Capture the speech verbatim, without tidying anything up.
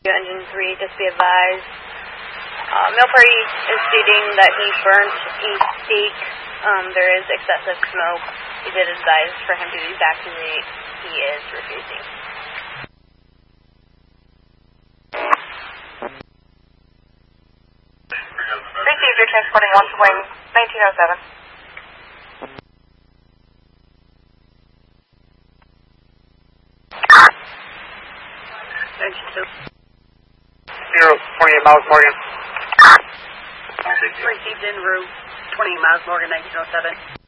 Engine three, just be advised. Uh, Mail party is stating that he burnt a steak. Um, there is excessive smoke. He did advise for him to evacuate. He is refusing. Received, you're transporting one to wing nineteen oh seven. Engine two. Zero, twenty-eight miles, Morgan. Received en route, twenty-eight miles, Morgan, nineteen oh seven.